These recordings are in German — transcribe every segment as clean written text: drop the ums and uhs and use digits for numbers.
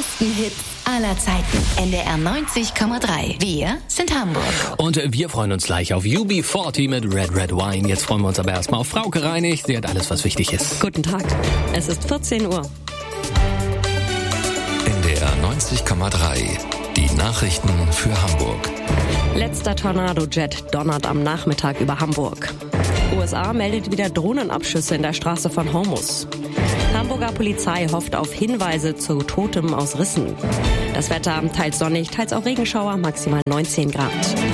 größten Hits aller Zeiten. NDR 90,3. Wir sind Hamburg. Und wir freuen uns gleich auf UB40 mit Red Red Wine. Jetzt freuen wir uns aber erstmal auf Frauke Reinig. Sie hat alles, was wichtig ist. Guten Tag. Es ist 14 Uhr. NDR 90,3. Die Nachrichten für Hamburg. Letzter Tornado-Jet donnert am Nachmittag über Hamburg. USA meldet wieder Drohnenabschüsse in der Straße von Hormuz. Hamburger Polizei hofft auf Hinweise zu Totem aus Rissen. Das Wetter teils sonnig, teils auch Regenschauer, maximal 19 Grad.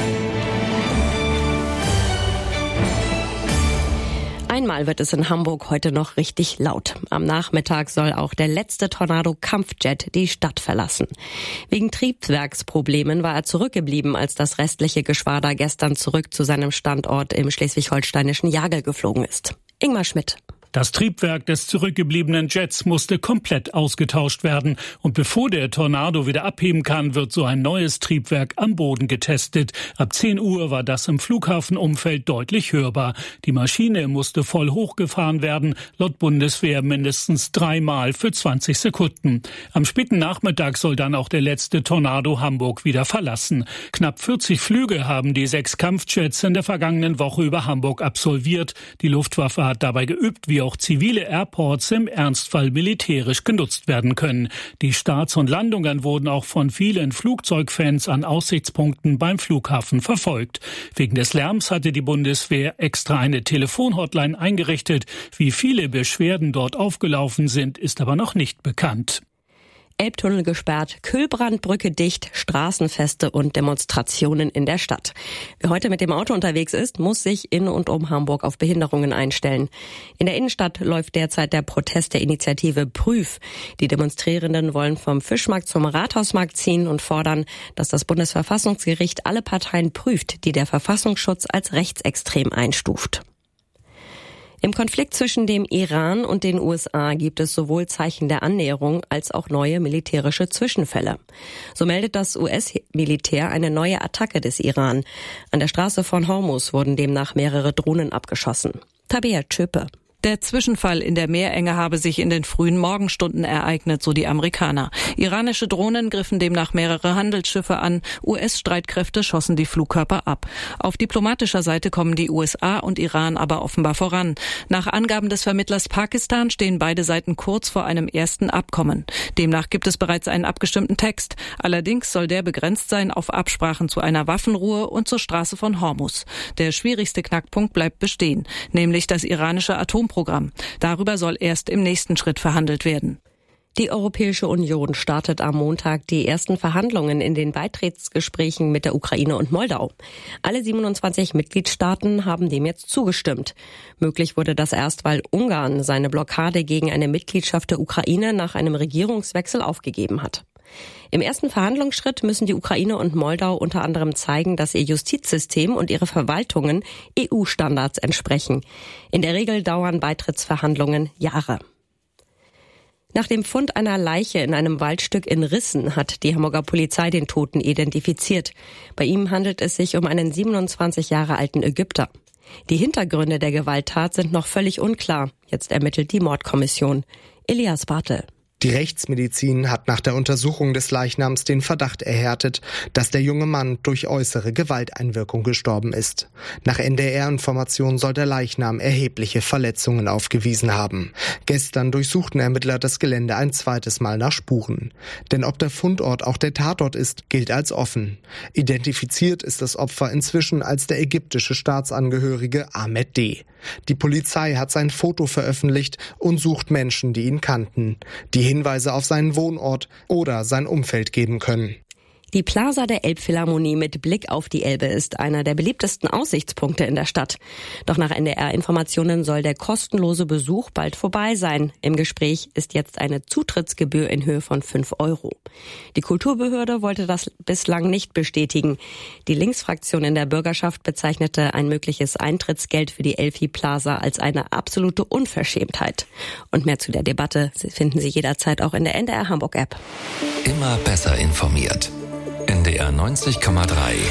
Einmal wird es in Hamburg heute noch richtig laut. Am Nachmittag soll auch der letzte Tornado-Kampfjet die Stadt verlassen. Wegen Triebwerksproblemen war er zurückgeblieben, als das restliche Geschwader gestern zurück zu seinem Standort im schleswig-holsteinischen Jagel geflogen ist. Ingmar Schmidt. Das Triebwerk des zurückgebliebenen Jets musste komplett ausgetauscht werden. Und bevor der Tornado wieder abheben kann, wird so ein neues Triebwerk am Boden getestet. Ab 10 Uhr war das im Flughafenumfeld deutlich hörbar. Die Maschine musste voll hochgefahren werden, laut Bundeswehr mindestens 3-mal für 20 Sekunden. Am späten Nachmittag soll dann auch der letzte Tornado Hamburg wieder verlassen. Knapp 40 Flüge haben die 6 Kampfjets in der vergangenen Woche über Hamburg absolviert. Die Luftwaffe hat dabei geübt, wie auch zivile Airports im Ernstfall militärisch genutzt werden können. Die Starts und Landungen wurden auch von vielen Flugzeugfans an Aussichtspunkten beim Flughafen verfolgt. Wegen des Lärms hatte die Bundeswehr extra eine Telefonhotline eingerichtet. Wie viele Beschwerden dort aufgelaufen sind, ist aber noch nicht bekannt. Elbtunnel gesperrt, Kühlbrandbrücke dicht, Straßenfeste und Demonstrationen in der Stadt. Wer heute mit dem Auto unterwegs ist, muss sich in und um Hamburg auf Behinderungen einstellen. In der Innenstadt läuft derzeit der Protest der Initiative Prüf. Die Demonstrierenden wollen vom Fischmarkt zum Rathausmarkt ziehen und fordern, dass das Bundesverfassungsgericht alle Parteien prüft, die der Verfassungsschutz als rechtsextrem einstuft. Im Konflikt zwischen dem Iran und den USA gibt es sowohl Zeichen der Annäherung als auch neue militärische Zwischenfälle. So meldet das US-Militär eine neue Attacke des Iran. An der Straße von Hormuz wurden demnach mehrere Drohnen abgeschossen. Tabea Tschöpe. Der Zwischenfall in der Meerenge habe sich in den frühen Morgenstunden ereignet, so die Amerikaner. Iranische Drohnen griffen demnach mehrere Handelsschiffe an. US-Streitkräfte schossen die Flugkörper ab. Auf diplomatischer Seite kommen die USA und Iran aber offenbar voran. Nach Angaben des Vermittlers Pakistan stehen beide Seiten kurz vor einem ersten Abkommen. Demnach gibt es bereits einen abgestimmten Text. Allerdings soll der begrenzt sein auf Absprachen zu einer Waffenruhe und zur Straße von Hormuz. Der schwierigste Knackpunkt bleibt bestehen, nämlich das iranische Atomprogramm. Darüber soll erst im nächsten Schritt verhandelt werden. Die Europäische Union startet am Montag die ersten Verhandlungen in den Beitrittsgesprächen mit der Ukraine und Moldau. Alle 27 Mitgliedstaaten haben dem jetzt zugestimmt. Möglich wurde das erst, weil Ungarn seine Blockade gegen eine Mitgliedschaft der Ukraine nach einem Regierungswechsel aufgegeben hat. Im ersten Verhandlungsschritt müssen die Ukraine und Moldau unter anderem zeigen, dass ihr Justizsystem und ihre Verwaltungen EU-Standards entsprechen. In der Regel dauern Beitrittsverhandlungen Jahre. Nach dem Fund einer Leiche in einem Waldstück in Rissen hat die Hamburger Polizei den Toten identifiziert. Bei ihm handelt es sich um einen 27 Jahre alten Ägypter. Die Hintergründe der Gewalttat sind noch völlig unklar. Jetzt ermittelt die Mordkommission. Elias Bartel. Die Rechtsmedizin hat nach der Untersuchung des Leichnams den Verdacht erhärtet, dass der junge Mann durch äußere Gewalteinwirkung gestorben ist. Nach NDR-Informationen soll der Leichnam erhebliche Verletzungen aufgewiesen haben. Gestern durchsuchten Ermittler das Gelände ein zweites Mal nach Spuren. Denn ob der Fundort auch der Tatort ist, gilt als offen. Identifiziert ist das Opfer inzwischen als der ägyptische Staatsangehörige Ahmed D. Die Polizei hat sein Foto veröffentlicht und sucht Menschen, die ihn kannten, die Hinweise auf seinen Wohnort oder sein Umfeld geben können. Die Plaza der Elbphilharmonie mit Blick auf die Elbe ist einer der beliebtesten Aussichtspunkte in der Stadt. Doch nach NDR-Informationen soll der kostenlose Besuch bald vorbei sein. Im Gespräch ist jetzt eine Zutrittsgebühr in Höhe von 5 €. Die Kulturbehörde wollte das bislang nicht bestätigen. Die Linksfraktion in der Bürgerschaft bezeichnete ein mögliches Eintrittsgeld für die Elfi Plaza als eine absolute Unverschämtheit. Und mehr zu der Debatte finden Sie jederzeit auch in der NDR Hamburg App. Immer besser informiert. NDR 90,3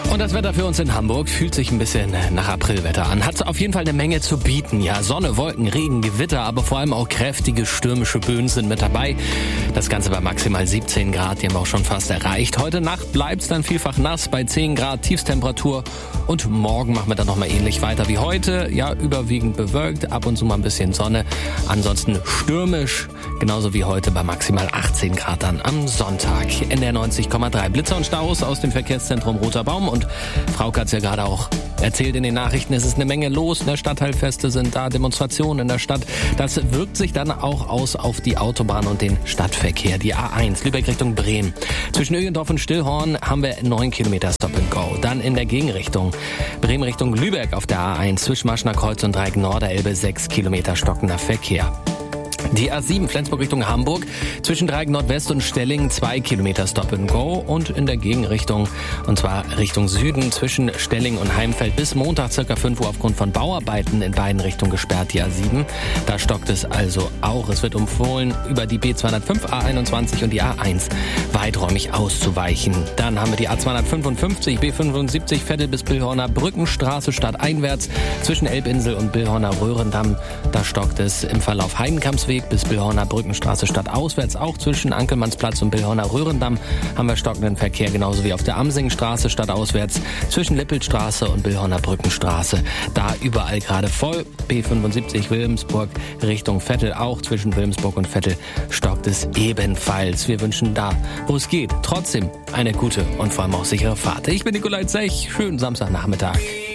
Und das Wetter für uns in Hamburg fühlt sich ein bisschen nach Aprilwetter an. Hat auf jeden Fall eine Menge zu bieten. Ja, Sonne, Wolken, Regen, Gewitter, aber vor allem auch kräftige stürmische Böen sind mit dabei. Das Ganze bei maximal 17 Grad, die haben wir auch schon fast erreicht. Heute Nacht bleibt's dann vielfach nass bei 10 Grad Tiefstemperatur. Und morgen machen wir dann nochmal ähnlich weiter wie heute. Ja, überwiegend bewölkt, ab und zu mal ein bisschen Sonne. Ansonsten stürmisch, genauso wie heute bei maximal 18 Grad dann am Sonntag. NDR 90,3. Blitzer und Staus aus dem Verkehrszentrum Roter Baum. Und Frauke hat's ja gerade auch erzählt in den Nachrichten, es ist eine Menge los. Stadtteilfeste sind da, Demonstrationen in der Stadt. Das wirkt sich dann auch aus auf die Autobahn und den Stadtverkehr. Die A1, Lübeck Richtung Bremen. Zwischen Ögendorf und Stillhorn haben wir 9 Kilometer Stop and Go. Dann in der Gegenrichtung Bremen Richtung Lübeck auf der A1 zwischen Maschner Kreuz und Dreieck Norderelbe 6 Kilometer stockender Verkehr. Die A7 Flensburg Richtung Hamburg zwischen Dreieck Nordwest und Stellingen 2 Kilometer Stop and Go und in der Gegenrichtung, und zwar Richtung Süden zwischen Stellingen und Heimfeld bis Montag ca. 5 Uhr aufgrund von Bauarbeiten in beiden Richtungen gesperrt, die A7. Da stockt es also auch. Es wird empfohlen, über die B205, A21 und die A1 weiträumig auszuweichen. Dann haben wir die A255, B75 Vettel bis Billhorner Brückenstraße stadteinwärts zwischen Elbinsel und Billhorner Röhrendamm. Da stockt es im Verlauf Heidenkampsweg bis Billhorner Brückenstraße stadtauswärts. Auch zwischen Ankelmannsplatz und Billhorner Röhrendamm haben wir stockenden Verkehr, genauso wie auf der Amsingstraße stadtauswärts zwischen Lippelstraße und Billhorner Brückenstraße. Da überall gerade voll. B75 Wilhelmsburg Richtung Vettel, auch zwischen Wilhelmsburg und Vettel stockt es ebenfalls. Wir wünschen da, wo es geht, trotzdem eine gute und vor allem auch sichere Fahrt. Ich bin Nikolai Zech. Schönen Samstagnachmittag.